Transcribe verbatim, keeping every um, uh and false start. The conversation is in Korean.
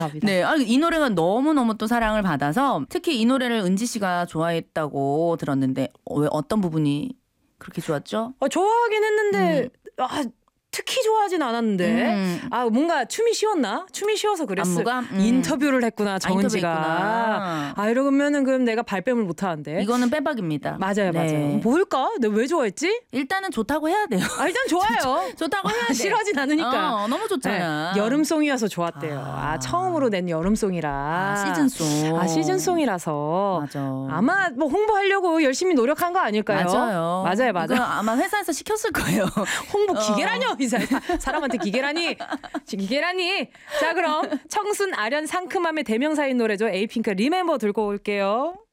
네, 아, 이 노래가 너무너무 또 사랑을 받아서 특히 이 노래를 은지 씨가 좋아했다고 들었는데 왜 어떤 부분이 그렇게 좋았죠? 어, 좋아하긴 했는데 음. 아, 특히 좋아하진 않았는데 음. 아 뭔가 춤이 쉬웠나? 춤이 쉬워서 그랬어. 안무가? 음. 인터뷰를 했구나 정은지가. 아, 아 이러면은 그럼 내가 발뺌을 못 하는데. 이거는 빼박입니다. 맞아요, 네. 맞아요. 뭘까? 내가 왜 좋아했지? 일단은 좋다고 해야 돼요. 아, 일단 좋아요. 좋다고 해야 돼. 싫어하진 않으니까. 어, 너무 좋잖아. 네, 여름송이어서 좋았대요. 아. 아, 처음으로 낸 여름송이라. 아, 시즌송. 아, 시즌송이라서. 맞아. 아마 뭐 홍보하려고 열심히 노력한 거 아닐까요? 맞아요. 맞아요, 맞아요. 이거 아마 회사에서 시켰을 거예요. 홍보 어. 기계라뇨, 이 사람. 사람한테 기계라니. 기계라니. 자, 그럼 청순 아련 상큼함의 대명사인 노래죠. 에이핑크 리멤버 들고 올게요.